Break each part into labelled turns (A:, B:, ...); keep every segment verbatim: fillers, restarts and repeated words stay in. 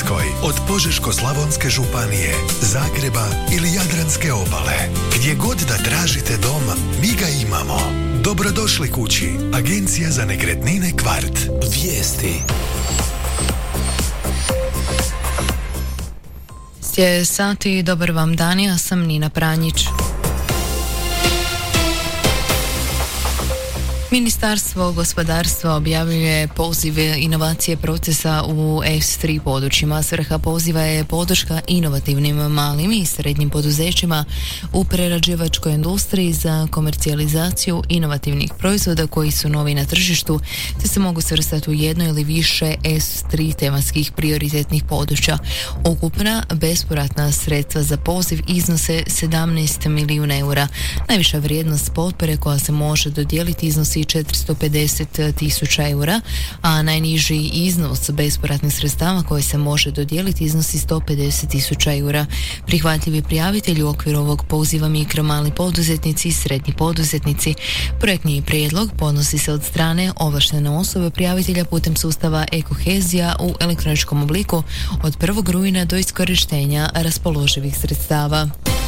A: Hrvatskoj, od Požeško-slavonske županije, Zagreba ili Jadranske obale. Gdje god da tražite dom, mi ga imamo. Dobrodošli kući. Agencija za nekretnine Kvart. Vijesti.
B: Je sati, dobar vam dan, ja sam Nina Pranjić. Ministarstvo gospodarstva objavljuje poziv inovacije procesa u S tri područjima. Svrha poziva je podrška inovativnim malim i srednjim poduzećima u prerađivačkoj industriji za komercijalizaciju inovativnih proizvoda koji su novi na tržištu, te se mogu svrstati u jedno ili više S tri tematskih prioritetnih područja. Ukupna bespovratna sredstva za poziv iznose sedamnaest milijuna eura. Najviša vrijednost potpore koja se može dodijeliti iznosi četiristo pedeset tisuća eura, a najniži iznos bespovratnih sredstava koje se može dodijeliti iznosi sto pedeset tisuća eura. Prihvatljivi prijavitelji u okviru ovog poziva mikro, mali poduzetnici i srednji poduzetnici. Projektni prijedlog podnosi se od strane ovlaštene osobe prijavitelja putem sustava e-kohezija u elektroničkom obliku od prvog rujna do iskorištenja raspoloživih sredstava.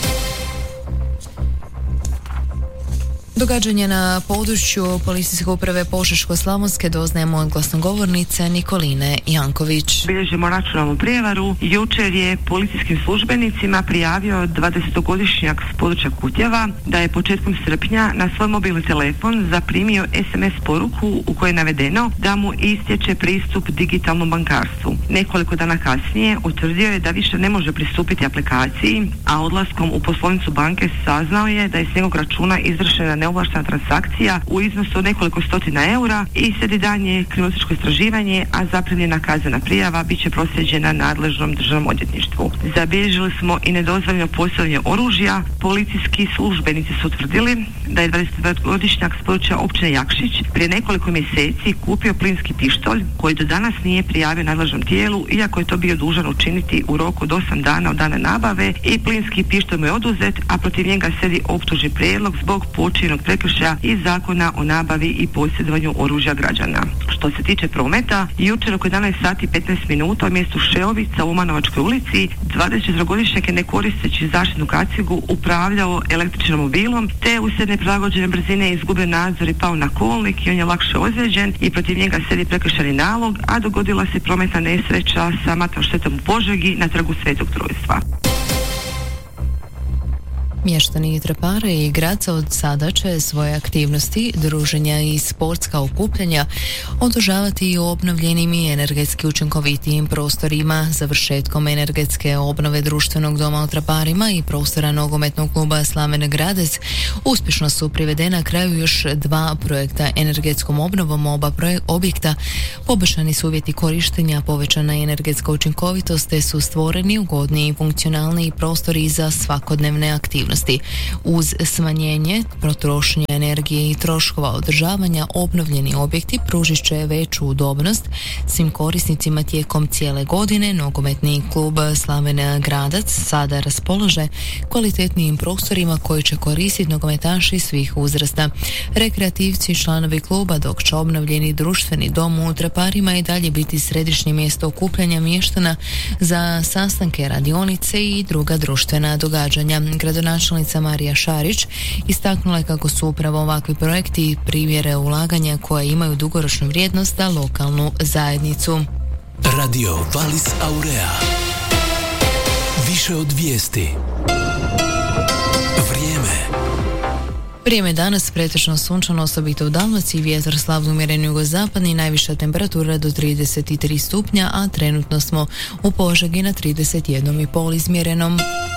B: Događanje na području Policijske uprave Požeško-slavonske doznajemo od glasnogovornice Nikoline Janković.
C: Bilježimo računalnu prijevaru. Jučer je policijskim službenicima prijavio dvadesetogodišnjak s područja Kutjeva da je početkom srpnja na svoj mobilni telefon zaprimio es em es poruku u kojoj je navedeno da mu istječe pristup digitalnom bankarstvu. Nekoliko dana kasnije utvrdio je da više ne može pristupiti aplikaciji, a odlaskom u poslovnicu banke saznao je da je s njegovog računa izvršena neovlaštena transakcija u iznosu od nekoliko stotina eura i slijedi daljnje kriminalističko istraživanje, a zaprimljena kaznena prijava bit će proslijeđena nadležnom državnom odvjetništvu. Zabilježili smo i nedozvoljeno posjedovanje oružja. Policijski službenici su utvrdili da je dvadesetdevetogodišnjak s područja općine Jakšić prije nekoliko mjeseci kupio plinski pištolj koji do danas nije prijavio nadležnom tijelu, iako je to bio dužan učiniti u roku od osam dana od dana nabave, i plinski pištolj mu je oduzet, a protiv njega slijedi optužni prijedlog zbog počinjenog prekršaja iz Zakona o nabavi i posjedovanju oružja građana. Što se tiče prometa, jučer oko jedanaest sati i petnaest minuta u mjestu Šeovica u Umanovačkoj ulici dvadesetčetverogodišnjak je, ne koristeći zaštitnu kacigu, upravljao električnim mobilom, te uslijed neprilagođene brzine izgubio nadzor i pao na kolnik i on je lakše ozlijeđen i protiv njega slijedi prekršajni nalog, a dogodila se prometna nesreća sa materijalnom štetom u Požegi na trgu Svetog Trojstva.
B: Mještani Trapare i Gradca od sada će svoje aktivnosti, druženja i sportska okupljanja održavati u obnovljenim i energetski učinkovitijim prostorima. Završetkom energetske obnove društvenog doma u Traparima i prostora nogometnog kluba Slaven Gradec uspješno su privedena kraju još dva projekta. Energetskom obnovom oba proje- objekta poboljšani su uvjeti korištenja, povećana energetska učinkovitost, te su stvoreni ugodniji i funkcionalniji prostori za svakodnevne aktivnosti. Uz smanjenje potrošnje energije i troškova održavanja, obnovljeni objekti pružit će veću udobnost svim korisnicima tijekom cijele godine. Nogometni klub Slaven Gradac sada raspolaže kvalitetnijim prostorima koji će koristiti nogometaši svih uzrasta. Rekreativci i članovi kluba, dok će obnovljeni društveni dom u Traparima i dalje biti središnje mjesto okupljanja mještana za sastanke, radionice i druga društvena događanja. Gradonačelnik Načelnica Marija Šarić istaknula je kako su upravo ovakvi projekti primjere ulaganja koje imaju dugoročnu vrijednost za lokalnu zajednicu.
A: Radio Valis Aurea. Više od vijesti. Vrijeme.
B: Vrijeme danas pretežno sunčano, osobito u Dalmaciji, vjetar slab umjeren jugozapadni, najviša temperatura do trideset tri stupnja, a trenutno smo u Požegi na trideset jedan i pol izmjerenom.